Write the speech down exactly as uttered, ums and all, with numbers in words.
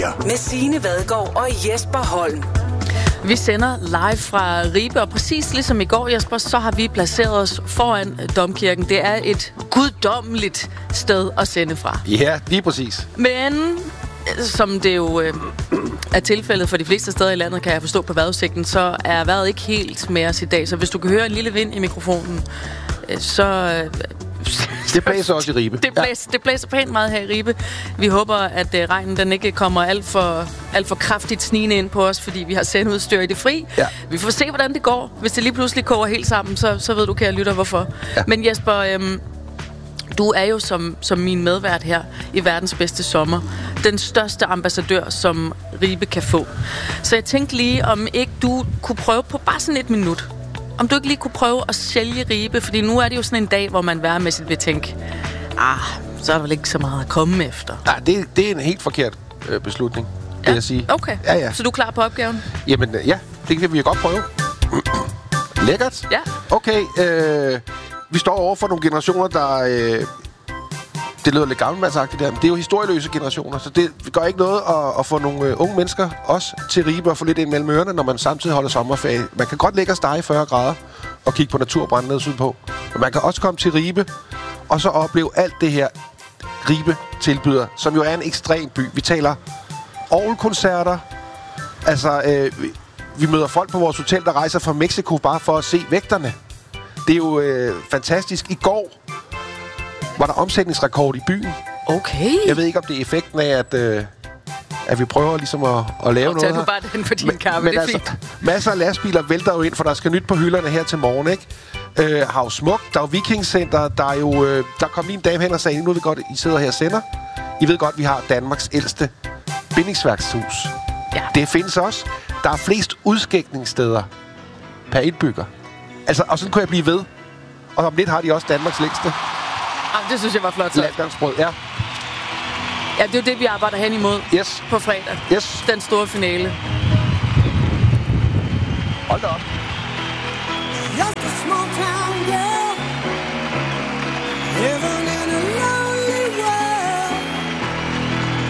Med Signe Vadgaard og Jesper Holm. Vi sender live fra Ribe, og præcis ligesom i går, Jesper, så har vi placeret os foran domkirken. Det er et guddommeligt sted at sende fra. Ja, lige præcis. Men som det jo øh, er tilfældet for de fleste steder i landet, kan jeg forstå på vejrudsigten, så er vejret ikke helt med os i dag. Så hvis du kan høre en lille vind i mikrofonen, øh, så... Øh, det blæser også i Ribe. Det blæser, ja. det blæser pænt meget her i Ribe. Vi håber, at øh, regnen den ikke kommer alt for, alt for kraftigt snigende ind på os, fordi vi har sendeudstyr i det fri. Ja. Vi får se, hvordan det går. Hvis det lige pludselig koger helt sammen, så, så ved du, kære lytter, hvorfor. Ja. Men Jesper, øhm, du er jo som, som min medvært her i verdens bedste sommer den største ambassadør, som Ribe kan få. Så jeg tænkte lige, om ikke du kunne prøve på bare sådan et minut, om du ikke lige kunne prøve at sælge Ribe, fordi nu er det jo sådan en dag, hvor man værmæssigt vil tænke, ah, så er der vel ikke så meget at komme efter. Nej, det, det er en helt forkert øh, beslutning, ja. vil jeg sige. Okay, ja, ja. Så du er klar på opgaven? Jamen, ja, det kan vi godt prøve. Lækkert. Ja. Okay, øh, vi står over for nogle generationer, der... Øh, det lyder lidt gammelmandsagtigt der, men det er jo historieløse generationer, så det gør ikke noget at, at få nogle øh, unge mennesker også til Ribe og få lidt ind mellem ørerne, når man samtidig holder sommerferie. Man kan godt ligge og stege i fyrre grader og kigge på naturbrand ned sydpå. Men man kan også komme til Ribe og så opleve alt det her, Ribe tilbyder, som jo er en ekstrem by. Vi taler orgelkoncerter, altså øh, vi, vi møder folk på vores hotel, der rejser fra Mexico bare for at se vægterne. Det er jo øh, fantastisk. I går var der omsætningsrekord i byen. Okay. Jeg ved ikke, om det er effekten af, at, øh, at vi prøver ligesom at, at lave noget her. Du bare den for din men, kaffe, men det er altså, fint. Masser af lastbiler vælter jo ind, for der skal nyt på hylderne her til morgen, ikke? Øh, har jo smukt. Der er jo Vikingcenter. Der er jo... Øh, der kom lige en dame hen og sagde, nu ved godt, I sidder her og sender. I ved godt, vi har Danmarks ældste bindingsværkshus. Ja. Det findes også. Der er flest udskænkningssteder per indbygger. Altså, og sådan kunne jeg blive ved. Og om lidt har de også Danmarks længste. Ah, det synes jeg var flot. Landgangsbrød, ja. Ja, det er jo det, vi arbejder hen imod. Yes. På fredag. Yes. Den store finale. Hold da op. Just a small town girl.